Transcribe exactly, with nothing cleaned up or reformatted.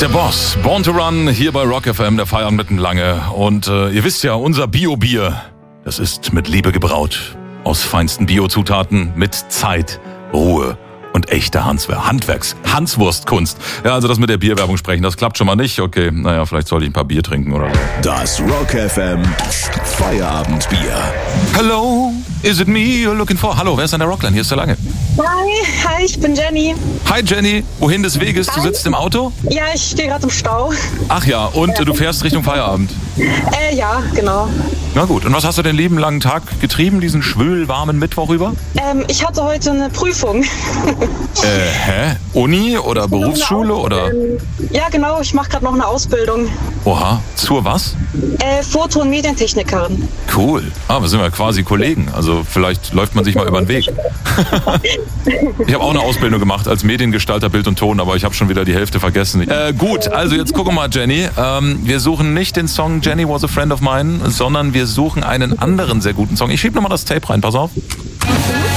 der Boss, Born to Run, hier bei Rock F M, der Feierabend mitten lange. Und äh, ihr wisst ja, unser Bio-Bier, das ist mit Liebe gebraut. Aus feinsten Bio-Zutaten, mit Zeit, Ruhe und echter Handwerk, Handwerks, Hanswurstkunst. Ja, also das mit der Bierwerbung sprechen, das klappt schon mal nicht. Okay, naja, vielleicht sollte ich ein paar Bier trinken oder so. Das Rock F M Feierabendbier. Hello, is it me you're looking for? Hallo, wer ist an der Rockline? Hier ist der Lange. Hi, hi, ich bin Jenny. Hi Jenny, wohin des Weges? Du sitzt im Auto? Ja, ich stehe gerade im Stau. Ach ja, und Ja. du fährst Richtung Feierabend? Äh, ja, genau. Na gut, und was hast du den lieben langen Tag getrieben, diesen schwül warmen Mittwoch über? Ähm, ich hatte heute eine Prüfung. Äh, hä? Uni oder Berufsschule oder? Ähm, ja, genau, ich mache gerade noch eine Ausbildung. Oha, zur was? Äh, Foto- und Medientechnikerin. Cool. Ah, wir sind ja quasi Kollegen. Also vielleicht läuft man sich mal über den Weg. Ich habe auch eine Ausbildung gemacht als Mediengestalter Bild und Ton, aber ich habe schon wieder die Hälfte vergessen. Äh, gut, also jetzt gucken wir mal, Jenny. Ähm, wir suchen nicht den Song Jenny Was a Friend of Mine, sondern wir suchen einen anderen sehr guten Song. Ich schieb nochmal das Tape rein, pass auf.